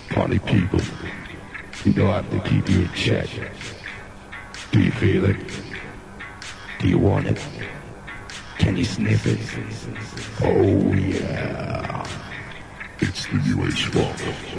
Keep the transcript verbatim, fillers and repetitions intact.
Party people, you know I have to keep you in check. Do you feel it? Do you want it? Can you sniff it? Oh yeah. It's the U H Funk.